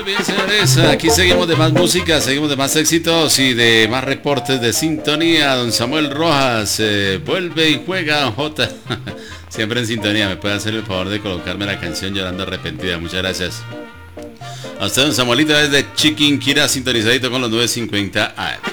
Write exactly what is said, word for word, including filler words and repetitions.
Muy bien, señores, aquí seguimos de más música, seguimos de más éxitos y de más reportes de sintonía. Don Samuel Rojas, eh, vuelve y juega J. Siempre en sintonía, me puede hacer el favor de colocarme la canción Llorando Arrepentida. Muchas gracias. A usted, don Samuelito, desde Chiquinquirá, sintonizadito con los nueve cincuenta A M.